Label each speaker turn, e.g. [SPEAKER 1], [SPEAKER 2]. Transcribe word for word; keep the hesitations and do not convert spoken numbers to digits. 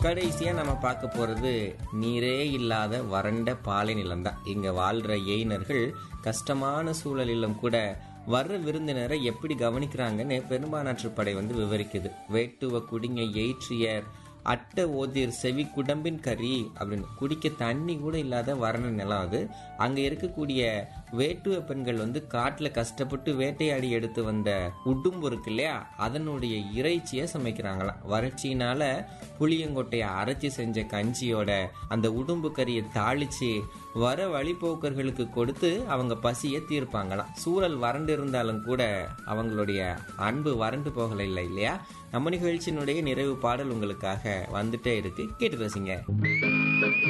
[SPEAKER 1] கடைசியா நம்ம பார்க்க போறது நீரே இல்லாத வறண்ட பாலை நிலம்தான். இங்க வாழ்ற எயினர்கள் கஷ்டமான சூழலிலும் கூட வர்ற விருந்தினரை எப்படி கவனிக்கிறாங்கன்னு பெரும்பானாற்று படை வந்து விவரிக்குது. வேட்டுவ குடிங்க எயிற்றியர் அட்ட ஓதிர் செவி குடம்பின் கறி அப்படின்னு குடிக்க தண்ணி கூட இல்லாத வறண்ட நிலம் அது. அங்க இருக்கக்கூடிய வேட்டுவ பெண்கள் வந்து காட்டுல கஷ்டப்பட்டு வேட்டையாடி எடுத்து வந்த உடும்பு இருக்கு இல்லையா, அதனுடைய இறைச்சியை சமைக்கிறாங்களாம். வறட்சியினால புளியங்கொட்டைய அரைச்சி செஞ்ச கஞ்சியோட அந்த உடும்பு கறியை தாளிச்சு வர வழிபோக்கர்களுக்கு கொடுத்து அவங்க பசியை தீர்ப்பாங்களாம். சூழல் வறண்டு இருந்தாலும் கூட அவங்களுடைய அன்பு வறண்டு போகல இல்லை இல்லையா. நம்ம நிகழ்ச்சியினுடைய நிறைவு பாடல் உங்களுக்காக வந்துட்டே இருக்கு, கேட்டு ரசிங்க.